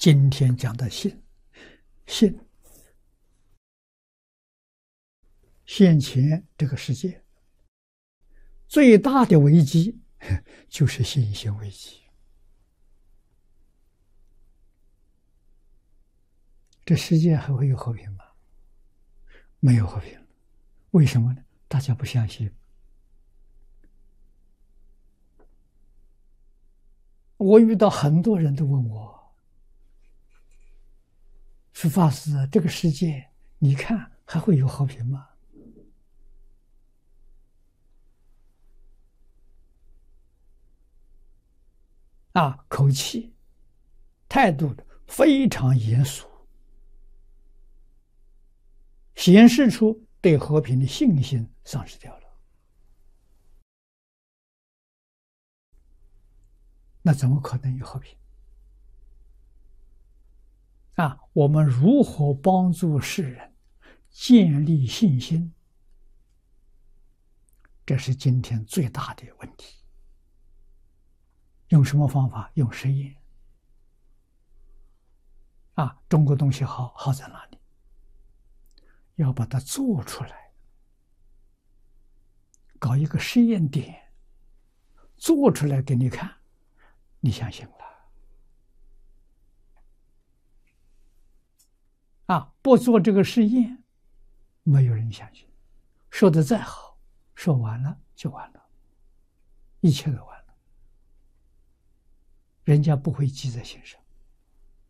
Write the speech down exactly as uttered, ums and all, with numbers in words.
今天讲的信，信现前这个世界最大的危机就是信心危机。这世界还会有和平吗？没有和平。为什么呢？大家不相信。我遇到很多人都问我，说法师，这个世界你看还会有和平吗？啊，口气态度非常严肃，显示出对和平的信心丧失掉了。那怎么可能有和平？啊，我们如何帮助世人建立信心？这是今天最大的问题。用什么方法？用实验。啊，中国东西好，好在哪里？要把它做出来，搞一个实验点，做出来给你看，你相信了。啊，不做这个实验，没有人相信。说的再好，说完了就完了，一切都完了，人家不会记在心上。